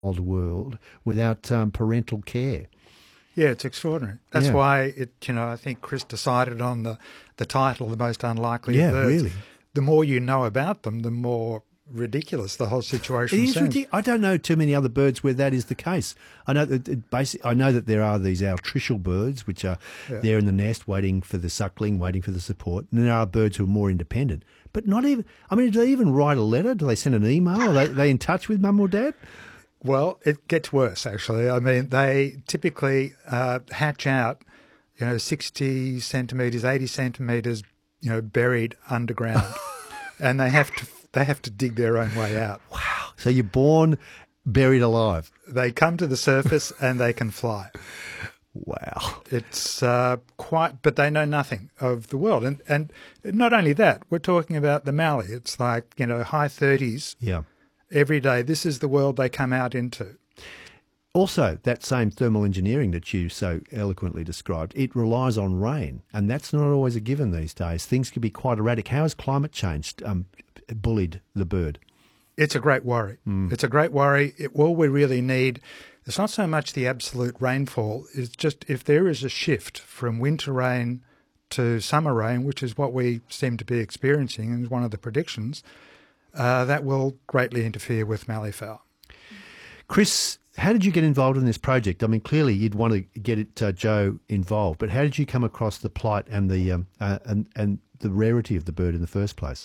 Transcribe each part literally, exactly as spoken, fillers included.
old world without um, parental care. Yeah, it's extraordinary. That's Yeah. why it. You know, I think Chris decided on the the title, "The Most Unlikely Yeah, of Birds." really. The more you know about them, the more ridiculous the whole situation It is seems. ridiculous. I don't know too many other birds where that is the case. I know that it basic, I know that there are these altricial birds which are Yeah. there in the nest waiting for the suckling, waiting for the support. And there are birds who are more independent. But not even, I mean, do they even write a letter? Do they send an email? Are they, they in touch with mum or dad? Well, it gets worse, actually. I mean, they typically uh, hatch out, you know, sixty centimetres, eighty centimetres, you know, buried underground. And they have to they have to dig their own way out. Wow. So you're born buried alive. They come to the surface and they can fly. Wow. It's uh, quite, but they know nothing of the world. And and not only that, we're talking about the mallee. It's like, you know, high thirties Yeah. every day. This is the world they come out into. Also, that same thermal engineering that you so eloquently described, it relies on rain, and that's not always a given these days. Things can be quite erratic. How has climate change um, bullied the bird? It's a great worry. Mm. It's a great worry. It, all we really need, it's not so much the absolute rainfall, it's just if there is a shift from winter rain to summer rain, which is what we seem to be experiencing and is one of the predictions, uh, that will greatly interfere with mallee fowl. Chris, how did you get involved in this project? I mean, clearly you'd want to get it, uh, Joe involved, but how did you come across the plight and the um, uh, and and the rarity of the bird in the first place?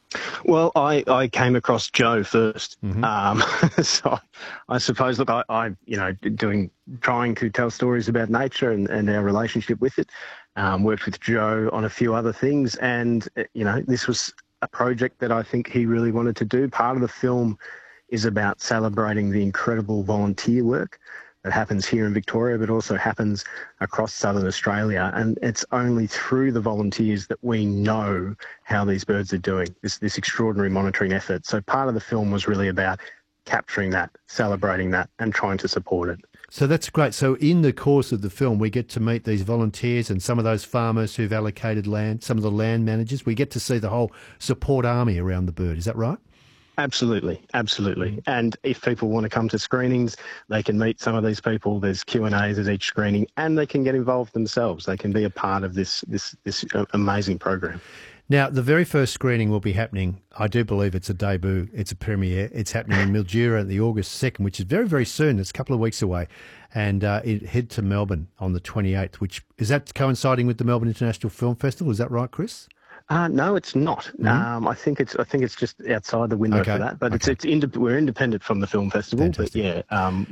Well, I, I came across Joe first. Mm-hmm. Um, so I, I suppose, look, I, I, you know, doing, trying to tell stories about nature and, and our relationship with it. Um, worked with Joe on a few other things. And, you know, this was a project that I think he really wanted to do. Part of the film is about celebrating the incredible volunteer work that happens here in Victoria, but also happens across southern Australia. And it's only through the volunteers that we know how these birds are doing, this, this extraordinary monitoring effort. So part of the film was really about capturing that, celebrating that, and trying to support it. So that's great. So in the course of the film, we get to meet these volunteers and some of those farmers who've allocated land, some of the land managers. We get to see the whole support army around the bird. Is that right? Absolutely, absolutely. And if people want to come to screenings, they can meet some of these people. There's Q and A's at each screening, and they can get involved themselves. They can be a part of this this this amazing program. Now, the very first screening will be happening, I do believe it's a debut, it's a premiere. It's happening in Mildura the August second, which is very, very soon. It's a couple of weeks away. And uh, it head to Melbourne on the twenty-eighth, which is that coinciding with the Melbourne International Film Festival? Is that right, Chris? Uh, no, it's not. Mm-hmm. Um, I think it's I think it's just outside the window okay. for that. But okay. it's it's ind- we're independent from the film festival. Fantastic. But yeah, um,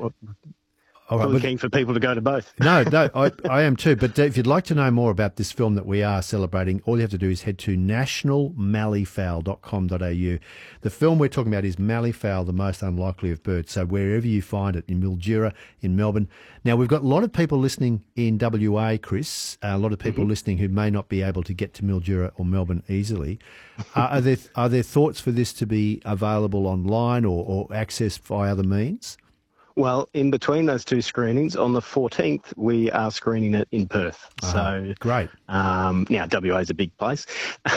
All right, really keen for people to go to both. no, no, I, I am too. But if you'd like to know more about this film that we are celebrating, all you have to do is head to national mallee fowl dot com dot a u. The film we're talking about is Mallee Fowl, the Most Unlikely of Birds. So wherever you find it, in Mildura, in Melbourne. Now, we've got a lot of people listening in W A, Chris, a lot of people mm-hmm. listening who may not be able to get to Mildura or Melbourne easily. uh, are there are there thoughts for this to be available online or, or accessed via other means? Well, in between those two screenings, on the fourteenth, we are screening it in Perth. Uh-huh. So great. Um, now, W A is a big place,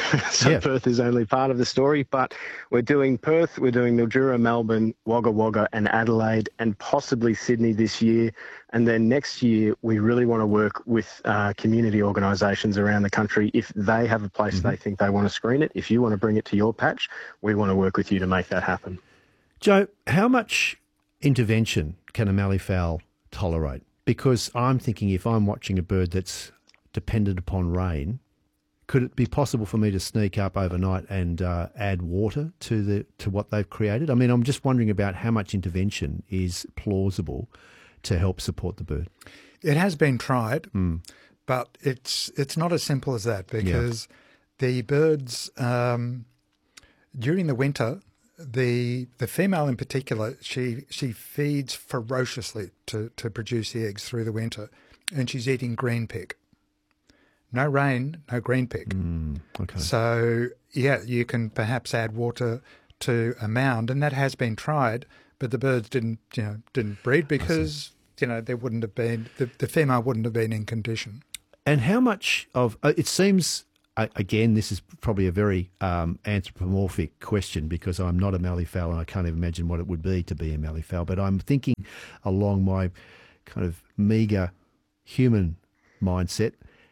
so yeah. Perth is only part of the story. But we're doing Perth, we're doing Mildura, Melbourne, Wagga Wagga, and Adelaide, and possibly Sydney this year. And then next year, we really want to work with uh, community organisations around the country. If they have a place mm-hmm. they think they want to screen it, if you want to bring it to your patch, we want to work with you to make that happen. Joe, how much intervention can a mallee fowl tolerate? Because I'm thinking if I'm watching a bird that's dependent upon rain, could it be possible for me to sneak up overnight and uh, add water to the to what they've created? I mean, I'm just wondering about how much intervention is plausible to help support the bird. It has been tried, mm. but it's it's not as simple as that because yeah. the birds um, during the winter, The the female in particular, she she feeds ferociously to, to produce the eggs through the winter, and she's eating green pick. No rain, no green pick. Mm, okay. So yeah, you can perhaps add water to a mound, and that has been tried, but the birds didn't you know didn't breed because you know there wouldn't have been the, the female wouldn't have been in condition. And how much of uh, it seems I, again, this is probably a very um, anthropomorphic question because I'm not a Malleefowl and I can't even imagine what it would be to be a Malleefowl. But I'm thinking along my kind of meagre human mindset.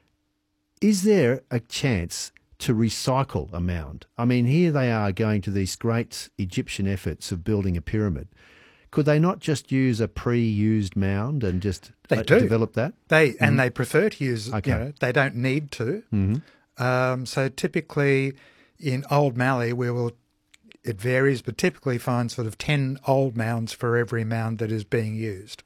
Is there a chance to recycle a mound? I mean, here they are going to these great Egyptian efforts of building a pyramid. Could they not just use a pre-used mound and just they uh, do. develop that? They Mm-hmm. and they prefer to use. Okay. You know, they don't need to. Mm-hmm. Um, so typically, in Old Mallee, we will. It varies, but typically find sort of ten old mounds for every mound that is being used.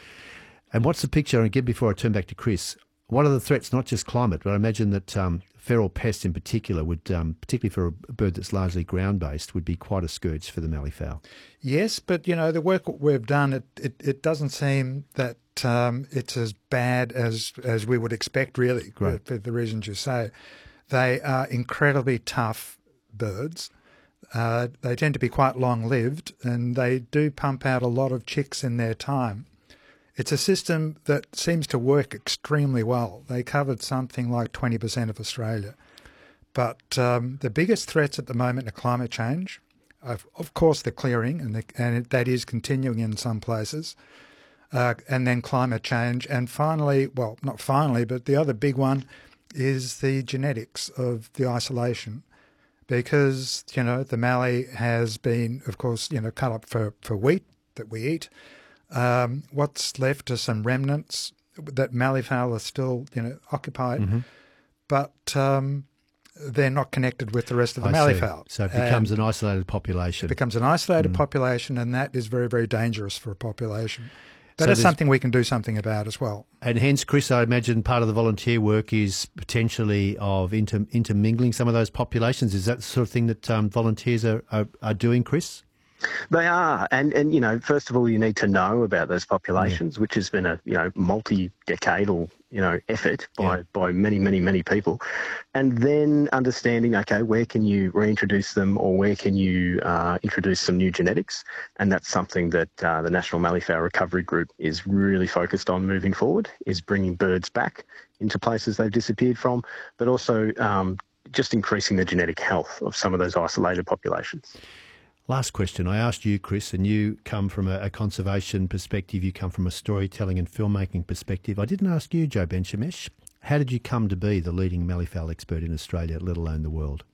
And what's the picture? And again, before I turn back to Chris, what are the threats? Not just climate, but I imagine that um, feral pests in particular would, um, particularly for a bird that's largely ground-based, would be quite a scourge for the Malleefowl. Yes, but you know the work we've done, it it, it doesn't seem that um, it's as bad as as we would expect. Really, Great. for the reasons you say, they are incredibly tough birds. Uh, they tend to be quite long-lived, and they do pump out a lot of chicks in their time. It's a system that seems to work extremely well. They covered something like twenty percent of Australia. But um, the biggest threats at the moment are climate change. Of, of course, the clearing, and, the, and it, that is continuing in some places. Uh, and then climate change. And finally, well, not finally, but the other big one is the genetics of the isolation. Because, you know, the mallee has been, of course, you know, cut up for, for wheat that we eat. Um, what's left are some remnants that Malleefowl are still, you know, occupied, Mm-hmm. but um, they're not connected with the rest of the I see. Malleefowl. So it becomes And an isolated population. it becomes an isolated Mm. population, and that is very, very dangerous for a population. That So is there's- something we can do something about as well. And hence, Chris, I imagine part of the volunteer work is potentially of inter, intermingling some of those populations. Is that the sort of thing that um, volunteers are, are, are doing, Chris? They are, and and you know, first of all, you need to know about those populations, yeah. which has been a you know multi-decadal you know effort by yeah. by many many many people, and then understanding, okay, where can you reintroduce them, or where can you uh, introduce some new genetics, and that's something that uh, the National Malleefowl Recovery Group is really focused on moving forward, is bringing birds back into places they've disappeared from, but also um, just increasing the genetic health of some of those isolated populations. Last question. I asked you, Chris, and you come from a, a conservation perspective. You come from a storytelling and filmmaking perspective. I didn't ask you, Joe Benchamech. How did you come to be the leading Malleefowl expert in Australia, let alone the world?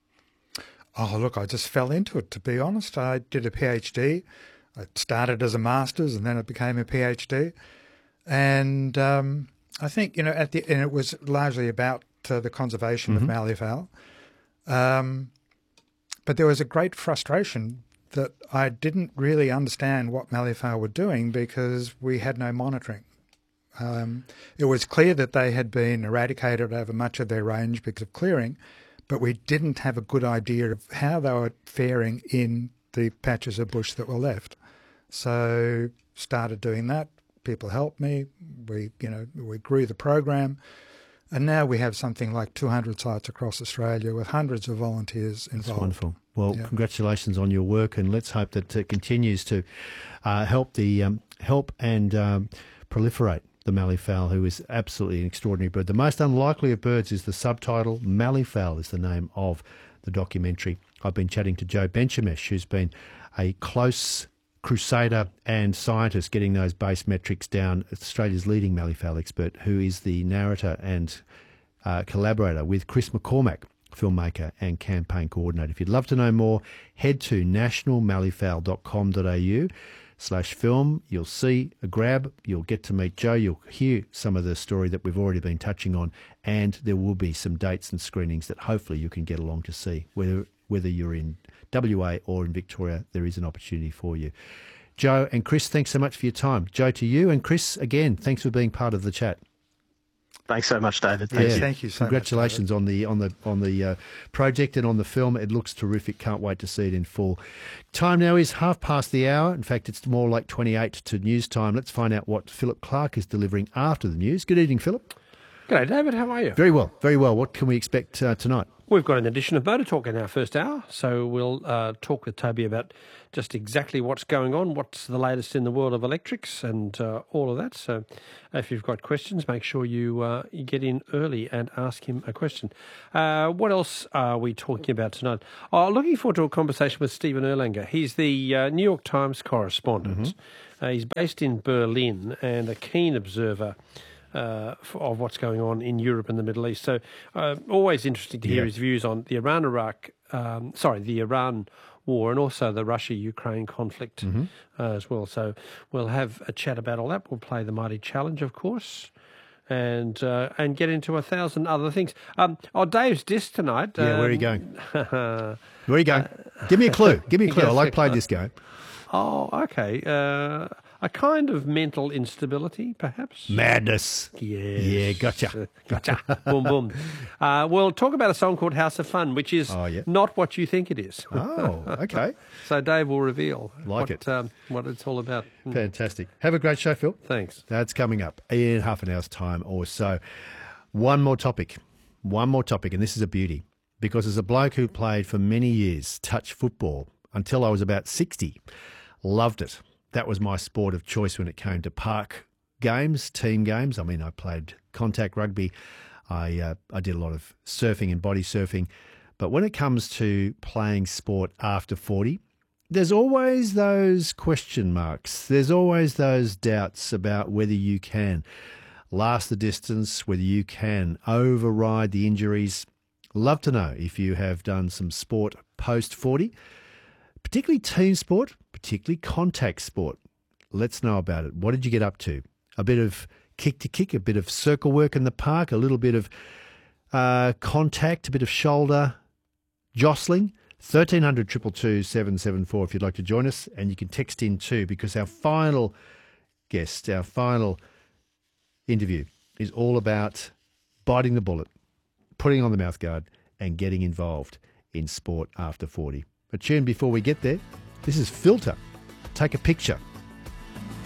Oh, look, I just fell into it, to be honest. I did a PhD. I started as a master's and then it became a PhD. And um, I think, you know, at the and it was largely about uh, the conservation mm-hmm. of Malleefowl. Um But there was a great frustration that I didn't really understand what Malleefowl were doing because we had no monitoring. Um, it was clear that they had been eradicated over much of their range because of clearing, but we didn't have a good idea of how they were faring in the patches of bush that were left. So started doing that. People helped me. We, you know, we grew the program. And now we have something like two hundred sites across Australia with hundreds of volunteers involved. That's wonderful. Well, yeah. Congratulations on your work, and let's hope that it continues to uh, help the um, help and um, proliferate the Malleefowl, who is absolutely an extraordinary bird. The most unlikely of birds is the subtitle. Malleefowl is the name of the documentary. I've been chatting to Joe Benchamech, who's been a close crusader and scientist getting those base metrics down, Australia's leading Malleefowl expert, who is the narrator and uh, collaborator with Chris McCormack, filmmaker and campaign coordinator. If you'd love to know more, head to national malleefowl dot com dot a u slash film. You'll see a grab. You'll get to meet Joe. You'll hear some of the story that we've already been touching on, and there will be some dates and screenings that hopefully you can get along to see. Whether whether you're in W A or in Victoria, there is an opportunity for you. Joe and Chris, thanks so much for your time. Joe, to you, and Chris, again, thanks for being part of the chat. Thanks so much, David. Thank yes, you. Thank you so Congratulations much, on the on the on the uh, project and on the film. It looks terrific. Can't wait to see it in full. Time now is half past the hour. In fact, it's more like twenty-eight to news time. Let's find out what Philip Clark is delivering after the news. Good evening, Philip. G'day, David. How are you? Very well, very well. What can we expect uh, tonight? We've got an edition of Motor Talk in our first hour, so we'll uh, talk with Toby about just exactly what's going on, what's the latest in the world of electrics and uh, all of that. So if you've got questions, make sure you, uh, you get in early and ask him a question. Uh, what else are we talking about tonight? Oh, looking forward to a conversation with Stephen Erlanger. He's the uh, New York Times correspondent. Mm-hmm. Uh, he's based in Berlin and a keen observer Uh, of what's going on in Europe and the Middle East. So uh, always interesting to hear yeah. his views on the Iran-Iraq, um, sorry, the Iran war and also the Russia-Ukraine conflict mm-hmm. uh, as well. So we'll have a chat about all that. We'll play the Mighty Challenge, of course, and uh, and get into a thousand other things. Um, oh, Dave's disc tonight. Yeah, um, where are you going? Where are you going? Give me a clue. Give me a clue. I like playing this game. Oh, okay. Uh, a kind of mental instability, perhaps? Madness. Yes. Yeah, gotcha. Gotcha. Boom, boom. Uh, we'll talk about a song called House of Fun, which is oh, yeah. not what you think it is. Oh, okay. So Dave will reveal like what, it. Um, what it's all about. Fantastic. Have a great show, Phil. Thanks. That's coming up in half an hour's time or so. One more topic. One more topic, and this is a beauty, because as a bloke who played for many years touch football until I was about sixty, loved it. That was my sport of choice when it came to park games, team games. I mean, I played contact rugby. I uh, I did a lot of surfing and body surfing. But when it comes to playing sport after forty, there's always those question marks. There's always those doubts about whether you can last the distance, whether you can override the injuries. Love to know if you have done some sport post forty. Particularly team sport, particularly contact sport. Let's know about it. What did you get up to? A bit of kick to kick, a bit of circle work in the park, a little bit of uh, contact, a bit of shoulder jostling. thirteen hundred, two two two, seven seven four if you'd like to join us. And you can text in too, because our final guest, our final interview is all about biting the bullet, putting on the mouthguard and getting involved in sport after forty. A tune before we get there. This is Filter. Take a picture.